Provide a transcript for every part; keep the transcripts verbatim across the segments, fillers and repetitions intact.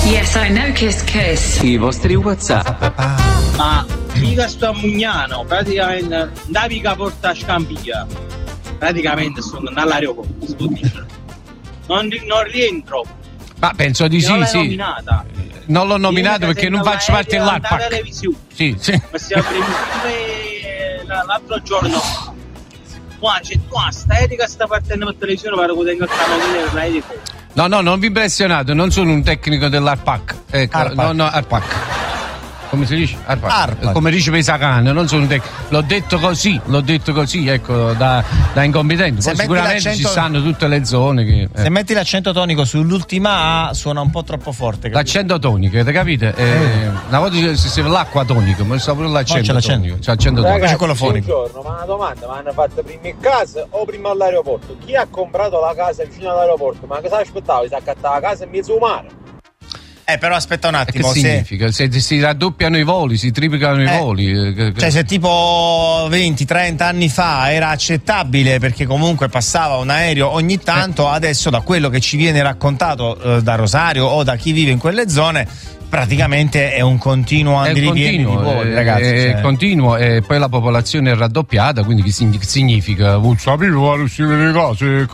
Yes, I know Kiss Kiss. I vostri WhatsApp. Ma mica sto a Mugnano, praticamente da mica porta a Scampiglia. Praticamente sono all'aeroporto, sto dicendo. Non, non rientro. Ma penso di sì, non l'hai sì. nominata. Non l'ho nominato perché non faccio parte dell'ARPAC. La televisione. Sì, sì. Ma stiamo l'altro giorno. Qua c'è qua, sta Erika sta partendo per televisione per che tengo il camomile per lei. No, no, non vi impressionate, non sono un tecnico dell'ARPAC. Ecco, Arpac. no, no, ARPAC. Come si dice? ARPAC. Arpac. Come dice Pesacane, non sono un tecnico. L'ho detto così, l'ho detto così, ecco, da, da incompetente. Se Poi metti sicuramente l'accento- ci stanno tutte le zone che. eh. Se metti l'accento tonico sull'ultima A suona un po' troppo forte. capito? L'accento tonico, avete capite? Eh, una volta si si- l'acqua tonica, ma sta pure l'accento c'è l'accento. tonico. C'è l'accento tonico. Ragazzi, c'è quello fonico. Buongiorno, ma una domanda, ma hanno fatto prima in casa o prima all'aeroporto? Chi ha comprato la casa vicino all'aeroporto? Ma cosa aspettava? Si accattava la casa in mezzo mare? Eh, però aspetta un Che attimo. Se, significa? Se si raddoppiano i voli, si triplicano i Eh, voli. eh, che- che- cioè, se tipo venti trenta anni fa era accettabile perché comunque passava un aereo ogni tanto, adesso da quello che ci viene raccontato eh, da Rosario o da chi vive in quelle zone, praticamente è un continuo È andirivieni di continuo, voli, è- ragazzi. è cioè. continuo e poi la popolazione è raddoppiata, quindi che sign- che significa? Vuol sapere la uscire le cose.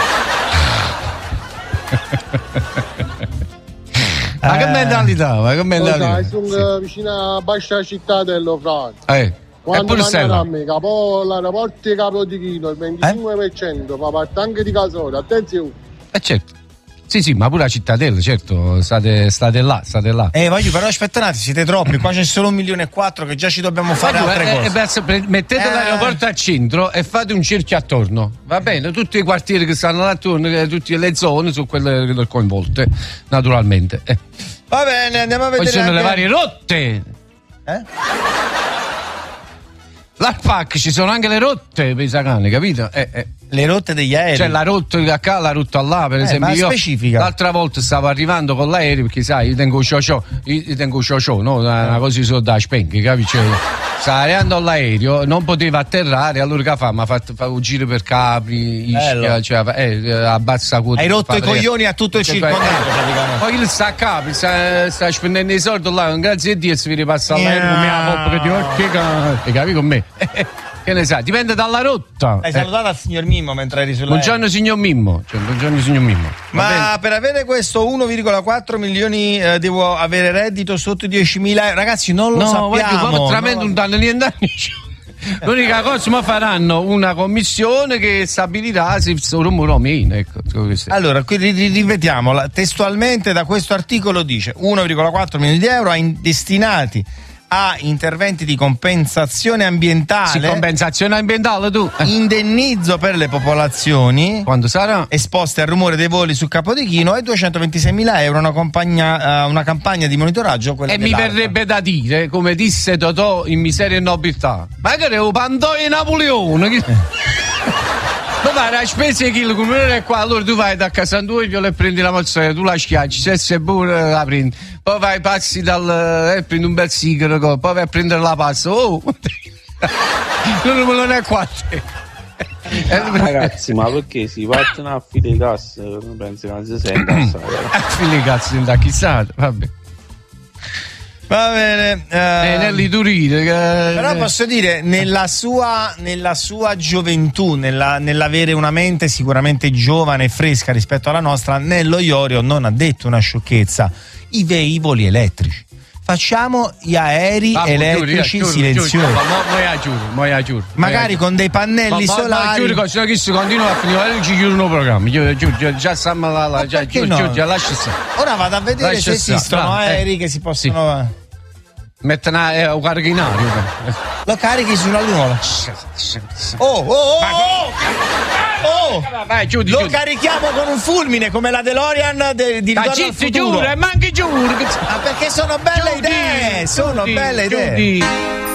Ma che Eh. mentalità, ma che mentalità? sono vicino a Bascia città dello Francia. Eh, Quando eppure mandano Stella. a me, capo l'aeroporto Capo di Chino, il venticinque per cento fa parte anche di Casone, attenzione. Eh certo. Sì, sì, ma pure la cittadella, certo, state, state là, state là. Eh, voglio però aspetta un attimo, siete troppi, qua c'è solo un milione e quattro che già ci dobbiamo fare Guarda, altre eh, cose. eh, basta, pre- mettete Eh. l'aeroporto al centro e fate un cerchio attorno, va bene? Tutti i quartieri che stanno là attorno, eh, tutte le zone sono quelle coinvolte, naturalmente. Eh. Va bene, andiamo a Poi vedere ci sono le anche- varie rotte. Eh? L'ARPAC ci sono anche le rotte per i sacani, capito? Eh, eh. Le rotte degli aerei. C'è la rotta da qua, la rotta là, per Eh, esempio. ma Io specifica. l'altra volta stavo arrivando con l'aereo perché sai, io tengo ciò io tengo ciò, no? Una, una cosa so da spenghi, capisci? Cioè, stavo arrivando all'aereo, non poteva atterrare, allora che fa? Mi ha fatto fare un giro per Capri, Bello. Ischia, cioè, eh, abbassa quota. Hai rotto i Fare- coglioni a tutto il Cioè, circondario, eh, praticamente. Poi lui sta a Capri, sta, sta spendendo i soldi là, grazie a Dio si ripassa all'aereo con mia poppa che ti oh, che ca- e capi con me? Che ne sai? Dipende dalla rotta. Hai Eh. salutato al signor Mimmo mentre eri sull'aereo. Buongiorno signor Mimmo, cioè, buongiorno signor Mimmo. Va bene? Ma per avere questo uno virgola quattro milioni eh, devo avere reddito sotto i diecimila euro. Ragazzi, non lo No, guardi, sappiamo. qua veramente non danno niente. L'unica cosa, ma faranno una commissione che stabilirà se il rumore o meno. Ecco, questo è. Allora, qui ri- ri- rivediamo la- testualmente da questo articolo dice uno virgola quattro milioni di euro a in- destinati a interventi di compensazione ambientale, Sì, compensazione ambientale tu. Eh, indennizzo per le popolazioni Quando sarà? esposte al rumore dei voli su Capodichino e duecentoventiseimila euro una, compagna, eh, una campagna di monitoraggio. Quella E mi dell'ARPA. verrebbe da dire, come disse Totò in Miseria e Nobiltà, magari è un Pantoi Napoleone. Che... Ma vai, la spesa di chilo come non è qua, allora tu vai da Casanduoglio e prendi la mozzarella, tu la schiacci, se sei buona la prendi, poi vai, passi dal, eh, prendi un bel sigaro, poi vai a prendere la pasta, oh, non è qua. Ragazzi, ma perché si partono a file gas? Non penso che non si senta assai. A fine cazzo, da chissà, vabbè. Va bene. Eh, eh, Nelly Turine, che... Però posso dire, nella sua, nella sua gioventù, nella- nell'avere una mente sicuramente giovane e fresca rispetto alla nostra, Nello Iorio non ha detto una sciocchezza. I veicoli elettrici. Facciamo gli aerei Ah, elettrici giuro, giuro, silenziosi. giuro, ma mo- mo io giuro, mo io giuro. Magari con dei pannelli Ma- ma- solari. Ma giuro che se no chi si continua a finire, ci chiudono il programma. Giuro, giuro, giuro, già stiamo là, là, già, perché giuro, no? giuro, già, lascia stare. Ora vado a vedere Lascia se stare, esistono bravo, eh. aerei che si possono. Mettono eh, un carico in aria. Lo carichi sulla luna. Oh, oh, oh! oh! Oh! Vai, giudi, Lo giudi. carichiamo con un fulmine come la DeLorean de- di Ma Ritorno al zitti, futuro. giuro, e manchi giuro. Ah, perché sono belle Giudi, idee, sono giudi, belle idee. giudi.